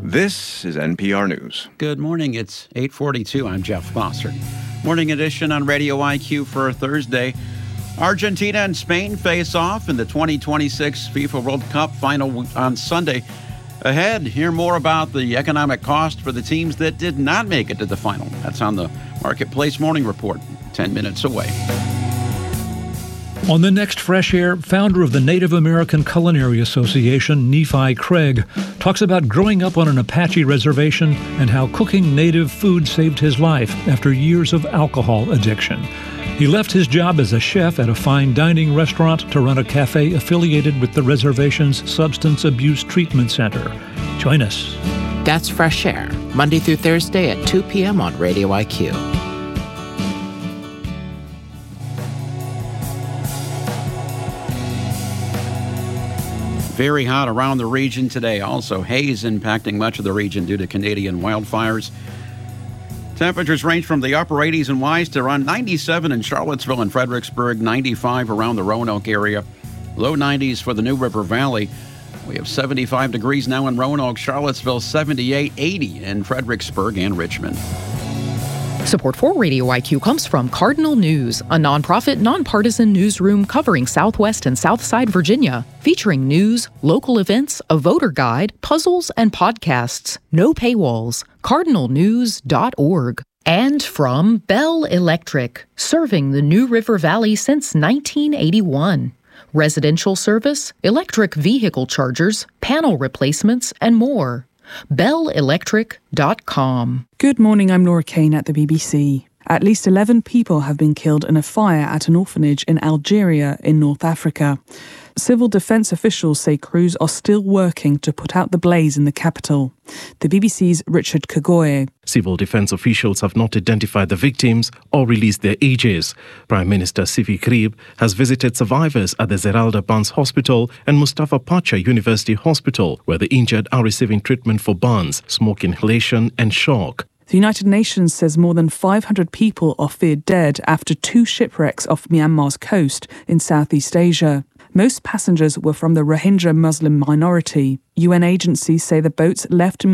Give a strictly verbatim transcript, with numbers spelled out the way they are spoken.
This is N P R News. Good morning. It's eight forty-two. I'm Jeff Foster. Morning edition on Radio I Q for Thursday. Argentina and Spain face off in the twenty twenty-six FIFA World Cup final on Sunday. Ahead, hear more about the economic cost for the teams that did not make it to the final. That's on the Marketplace Morning Report, ten minutes away. On the next Fresh Air, founder of the Native American Culinary Association, Nephi Craig, talks about growing up on an Apache reservation and how cooking native food saved his life after years of alcohol addiction. He left his job as a chef at a fine dining restaurant to run a cafe affiliated with the reservation's Substance Abuse Treatment Center. Join us. That's Fresh Air, Monday through Thursday at two p.m. on Radio I Q. Very hot around the region today. Also, haze impacting much of the region due to Canadian wildfires. Temperatures range from the upper eighties in Wise to around ninety-seven in Charlottesville and Fredericksburg, ninety-five around the Roanoke area, low nineties for the New River Valley. We have seventy-five degrees now in Roanoke, Charlottesville, seventy-eight, eighty in Fredericksburg and Richmond. Support for Radio I Q comes from Cardinal News, a nonprofit, nonpartisan newsroom covering Southwest and Southside Virginia, featuring news, local events, a voter guide, puzzles, and podcasts. No paywalls. cardinal news dot org. And from Bell Electric, serving the New River Valley since nineteen eighty-one. Residential service, electric vehicle chargers, panel replacements, and more. bell electric dot com. Good morning, I'm Laura Kane at the B B C. At least eleven people have been killed in a fire at an orphanage in Algeria in North Africa. Civil defence officials say crews are still working to put out the blaze in the capital. The B B C's Richard Kagoye. Civil defence officials have not identified the victims or released their ages. Prime Minister Sifi Krib has visited survivors at the Zeralda Burns Hospital and Mustafa Pacha University Hospital, where the injured are receiving treatment for burns, smoke inhalation and shock. The United Nations says more than five hundred people are feared dead after two shipwrecks off Myanmar's coast in Southeast Asia. Most passengers were from the Rohingya Muslim minority. U N agencies say the boats left